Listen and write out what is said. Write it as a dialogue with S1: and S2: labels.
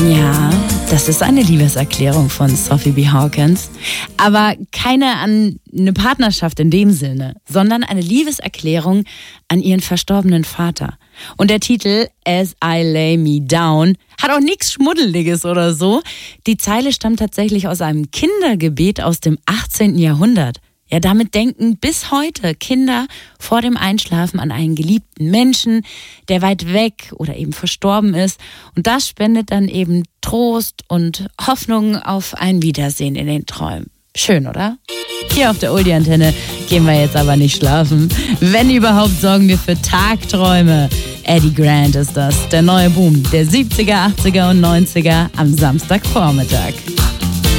S1: Ja, das ist eine Liebeserklärung von Sophie B. Hawkins. Aber keine an eine Partnerschaft in dem Sinne, sondern eine Liebeserklärung an ihren verstorbenen Vater. Und der Titel As I Lay Me Down hat auch nichts Schmuddeliges oder so. Die Zeile stammt tatsächlich aus einem Kindergebet aus dem 18. Jahrhundert. Ja, damit denken bis heute Kinder vor dem Einschlafen an einen geliebten Menschen, der weit weg oder eben verstorben ist. Und das spendet dann eben Trost und Hoffnung auf ein Wiedersehen in den Träumen. Schön, oder? Hier auf der Oldie-Antenne gehen wir jetzt aber nicht schlafen. Wenn überhaupt, sorgen wir für Tagträume. Eddie Grant ist das, der neue Boom der 70er, 80er und 90er am Samstagvormittag.